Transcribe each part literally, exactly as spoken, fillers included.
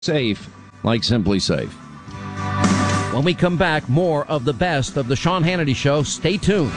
Safe, like Simply Safe. When we come back, more of the best of the Sean Hannity Show. Stay tuned.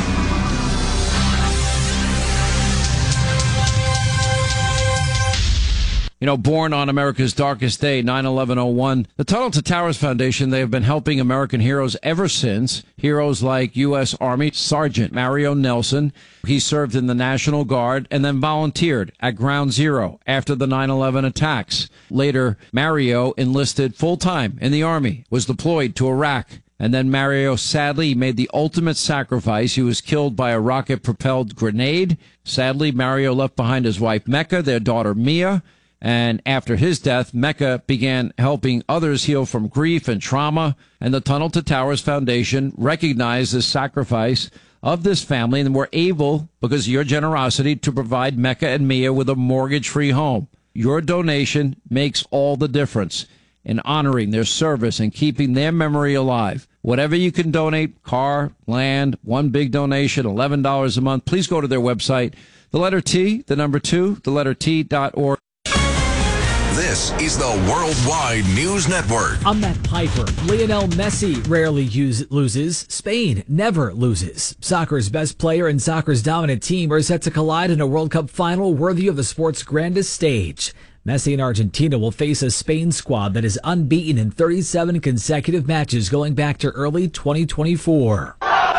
You know, born on America's darkest day, nine eleven oh one, the Tunnel to Towers Foundation, they have been helping American heroes ever since. Heroes like U S. Army Sergeant Mario Nelson. He served in the National Guard and then volunteered at Ground Zero after the nine eleven attacks. Later, Mario enlisted full-time in the Army, was deployed to Iraq. And then Mario sadly made the ultimate sacrifice. He was killed by a rocket-propelled grenade. Sadly, Mario left behind his wife, Mecca, their daughter, Mia. And after his death, Mecca began helping others heal from grief and trauma. And the Tunnel to Towers Foundation recognized the sacrifice of this family and were able, because of your generosity, to provide Mecca and Mia with a mortgage-free home. Your donation makes all the difference in honoring their service and keeping their memory alive. Whatever you can donate, car, land, one big donation, eleven dollars a month, please go to their website, the letter T, the number two, the letter T dot org. This is the Worldwide News Network. I'm Matt Piper. Lionel Messi rarely use, loses. Spain never loses. Soccer's best player and soccer's dominant team are set to collide in a World Cup final worthy of the sport's grandest stage. Messi and Argentina will face a Spain squad that is unbeaten in thirty-seven consecutive matches going back to early twenty twenty-four.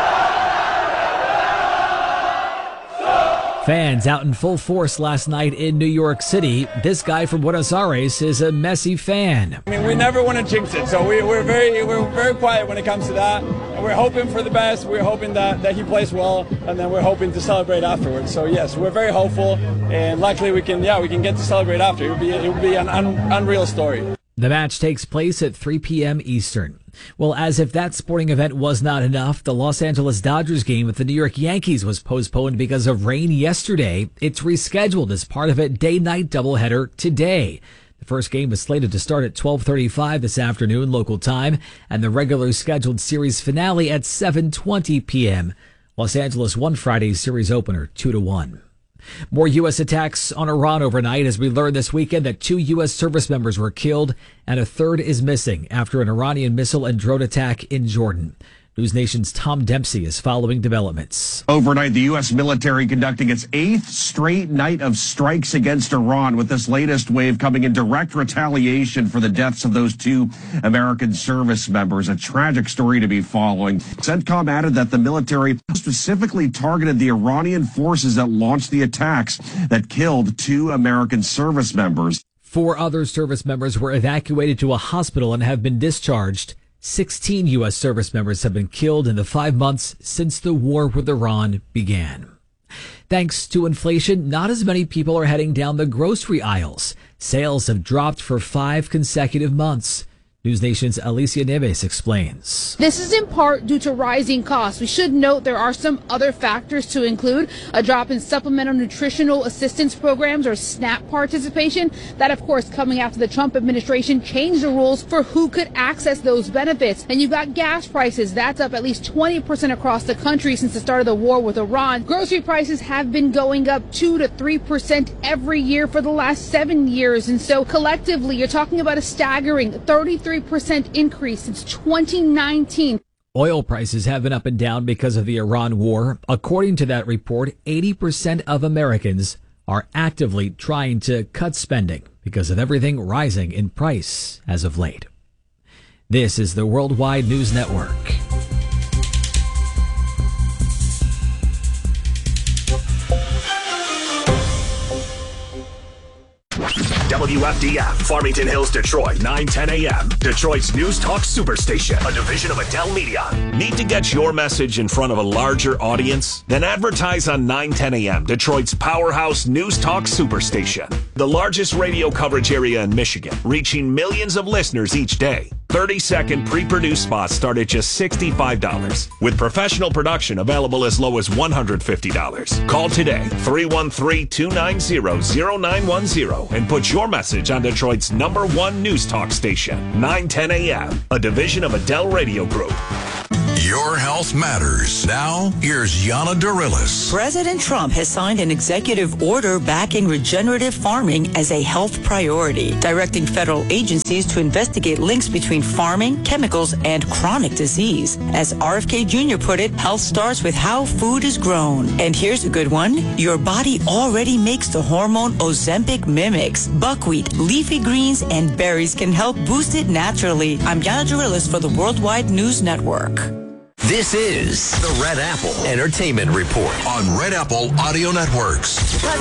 Fans out in full force last night in New York City. This guy from Buenos Aires is a Messi fan. I mean, we never want to jinx it, so we, we're very we're very quiet when it comes to that. And we're hoping for the best. We're hoping that, that he plays well, and then we're hoping to celebrate afterwards. So yes, we're very hopeful, and luckily we can yeah we can get to celebrate after. It would be it would be an un, unreal story. The match takes place at three p.m. Eastern. Well, as if that sporting event was not enough, the Los Angeles Dodgers game with the New York Yankees was postponed because of rain yesterday. It's rescheduled as part of a day-night doubleheader today. The first game is slated to start at twelve thirty-five this afternoon local time, and the regular scheduled series finale at seven twenty p.m. Los Angeles won Friday's series opener two to one. More U S attacks on Iran overnight as we learned this weekend that two U S service members were killed and a third is missing after an Iranian missile and drone attack in Jordan. News Nation's Tom Dempsey is following developments. Overnight, the U S military conducting its eighth straight night of strikes against Iran, with this latest wave coming in direct retaliation for the deaths of those two American service members. A tragic story to be following. CENTCOM added that the military specifically targeted the Iranian forces that launched the attacks that killed two American service members. Four other service members were evacuated to a hospital and have been discharged. sixteen U S service members have been killed in the five months since the war with Iran began. Thanks to inflation, not as many people are heading down the grocery aisles. Sales have dropped for five consecutive months. News Nation's Alicia Neves explains. This is in part due to rising costs. We should note there are some other factors to include: a drop in supplemental nutritional assistance programs, or SNAP participation. That, of course, coming after the Trump administration changed the rules for who could access those benefits. And you've got gas prices. That's up at least twenty percent across the country since the start of the war with Iran. Grocery prices have been going up two to three percent every year for the last seven years. And so collectively, you're talking about a staggering thirty-three percent increase since twenty nineteen. Oil prices have been up and down because of the Iran war. According to that report, eighty percent of Americans are actively trying to cut spending because of everything rising in price as of late. This is the Worldwide News Network. W F D F, Farmington Hills, Detroit, nine ten a.m. Detroit's News Talk Superstation, a division of Adele Media. Need to get your message in front of a larger audience? Then advertise on nine ten a.m., Detroit's powerhouse News Talk Superstation. The largest radio coverage area in Michigan, reaching millions of listeners each day. thirty-second pre-produced spots start at just sixty-five dollars, with professional production available as low as one hundred fifty dollars. Call today, three one three, two nine zero, zero nine one zero, and put your message on Detroit's number one news talk station, nine ten a.m., a division of Adele Radio Group. Your health matters. Now, here's Yana Dorilis. President Trump has signed an executive order backing regenerative farming as a health priority, directing federal agencies to investigate links between farming, chemicals, and chronic disease. As R F K Junior put it, health starts with how food is grown. And here's a good one. Your body already makes the hormone Ozempic mimics. Buckwheat, leafy greens, and berries can help boost it naturally. I'm Yana Dorilis for the Worldwide News Network. This is the Red Apple Entertainment Report on Red Apple Audio Networks.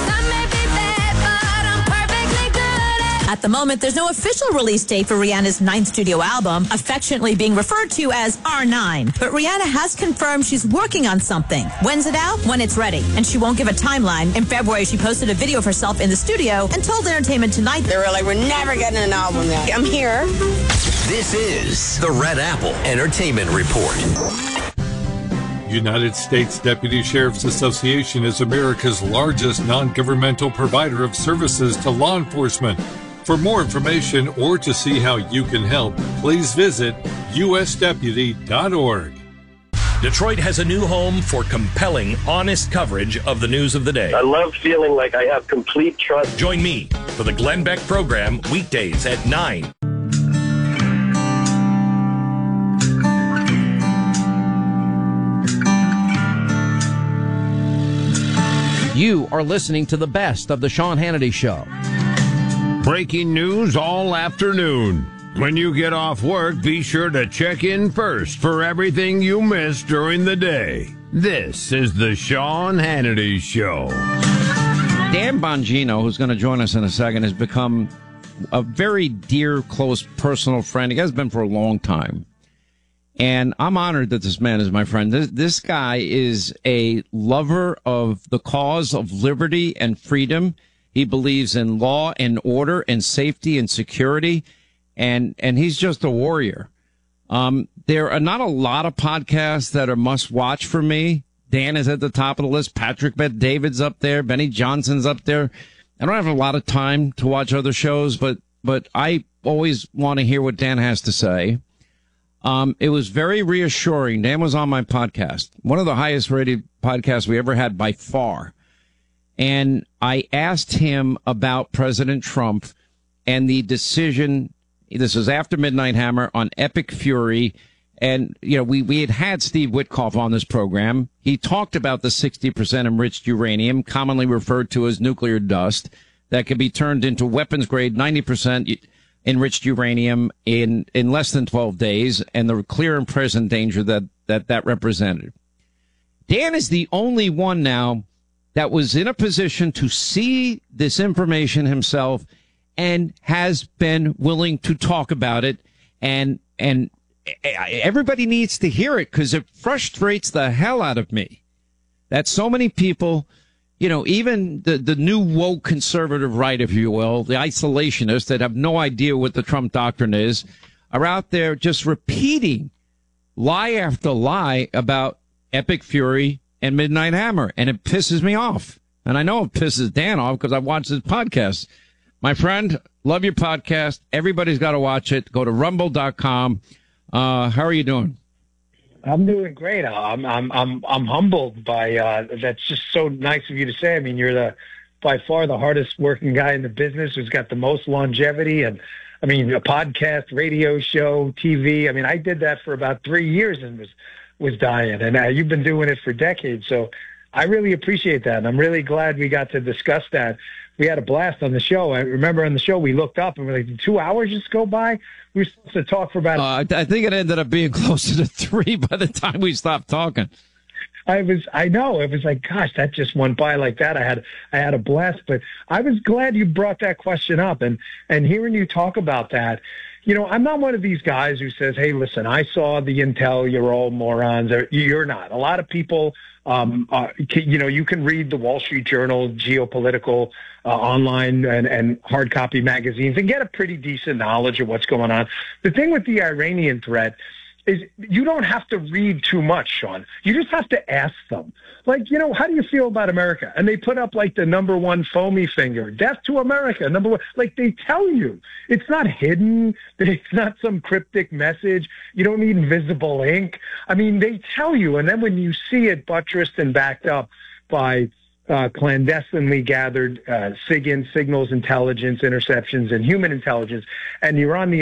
At the moment, there's no official release date for Rihanna's ninth studio album, affectionately being referred to as R nine. But Rihanna has confirmed she's working on something. When's it out? When it's ready. And she won't give a timeline. In February, she posted a video of herself in the studio and told Entertainment Tonight, they were like, we're never getting an album yet. I'm here. This is the Red Apple Entertainment Report. United States Deputy Sheriff's Association is America's largest non-governmental provider of services to law enforcement. For more information or to see how you can help, please visit U S deputy dot org. Detroit has a new home for compelling, honest coverage of the news of the day. I love feeling like I have complete trust. Join me for the Glenn Beck program weekdays at nine. You are listening to the best of the Sean Hannity Show. Breaking news all afternoon. When you get off work, be sure to check in first for everything you missed during the day. This is the Sean Hannity Show. Dan Bongino, who's going to join us in a second, has become a very dear, close, personal friend. He has been for a long time. And I'm honored that this man is my friend. This, this guy is a lover of the cause of liberty and freedom. He believes in law and order and safety and security. And, and he's just a warrior. Um, there are not a lot of podcasts that are must watch for me. Dan is at the top of the list. Patrick Bet-David's up there. Benny Johnson's up there. I don't have a lot of time to watch other shows, but, but I always want to hear what Dan has to say. Um, it was very reassuring. Dan was on my podcast, one of the highest rated podcasts we ever had by far. And I asked him about President Trump and the decision. This was after Midnight Hammer on Epic Fury. And, you know, we, we had had Steve Witkoff on this program. He talked about the sixty percent enriched uranium, commonly referred to as nuclear dust, that could be turned into weapons grade ninety percent enriched uranium in, in less than twelve days, and the clear and present danger that, that that represented. Dan is the only one now that was in a position to see this information himself and has been willing to talk about it. And, and everybody needs to hear it because it frustrates the hell out of me that so many people, you know, even the, the new woke conservative right, if you will, the isolationists that have no idea what the Trump doctrine is, are out there just repeating lie after lie about Epic Fury and Midnight Hammer. And it pisses me off. And I know it pisses Dan off because I watch his podcast. My friend, love your podcast. Everybody's got to watch it. Go to rumble dot com. Uh, how are you doing? I'm doing great. I'm I'm I'm I'm humbled by uh, that's just so nice of you to say. I mean, you're the by far the hardest working guy in the business, who's got the most longevity, and I mean, a podcast, radio show, T V. I mean, I did that for about three years and was was dying, and uh, you've been doing it for decades. So I really appreciate that, and I'm really glad we got to discuss that. We had a blast on the show. I remember on the show we looked up and we're like, did two hours just go by? We were supposed to talk for about. Uh, I think it ended up being closer to three by the time we stopped talking. I was, I know, it was like, gosh, that just went by like that. I had, I had a blast, but I was glad you brought that question up, and and hearing you talk about that. You know, I'm not one of these guys who says, hey, listen, I saw the intel, you're all morons. You're not. A lot of people, um, uh, you know, you can read the Wall Street Journal, geopolitical, uh, online and, and hard copy magazines and get a pretty decent knowledge of what's going on. The thing with the Iranian threat, is you don't have to read too much, Sean. You just have to ask them. Like, you know, how do you feel about America? And they put up like the number one foamy finger, death to America, number one. Like, they tell you. It's not hidden. It's not some cryptic message. You don't need invisible ink. I mean, they tell you. And then when you see it buttressed and backed up by uh, clandestinely gathered uh, SIGINT, signals intelligence, interceptions, and human intelligence, and you're on the